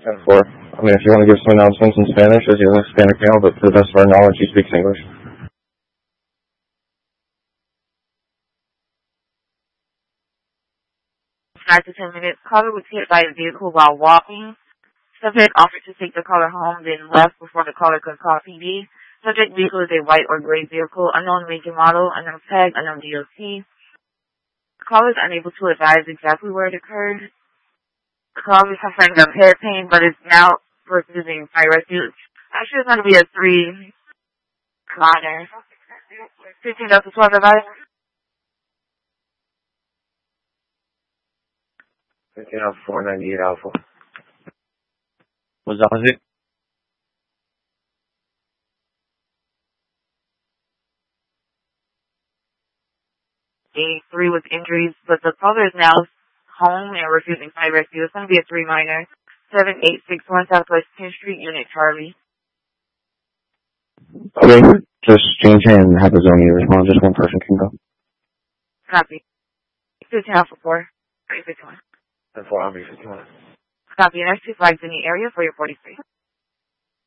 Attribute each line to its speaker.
Speaker 1: 10-4. I mean, if you want to give some announcements in Spanish, as you're a Hispanic male, but to the best of our knowledge, he speaks English.
Speaker 2: 5 to 10 minutes. Caller was hit by a vehicle while walking. Subject offered to take the caller home, then left before the caller could call PD. Subject vehicle is a white or gray vehicle, unknown make and model, unknown tag, unknown DOT. Caller is unable to advise exactly where it occurred. Caller is suffering from head pain, but is now using fire rescue. Actually, it's going to be a 3 minor. 15 Delta 12 advice.
Speaker 1: 15 Alpha 498 Alpha.
Speaker 3: Was that it?
Speaker 2: A 3 with injuries, but the caller is now home and refusing fire rescue. It's going to be a 3 minor. 7861 Southwest 10th Street, Unit Charlie.
Speaker 1: Okay, just change hand and have the zone respond. Just one person can go.
Speaker 2: Copy. 15 Alpha 4. 51.
Speaker 1: 10-4, I'll be 51.
Speaker 2: Copy. Next two flags in the area for your 43.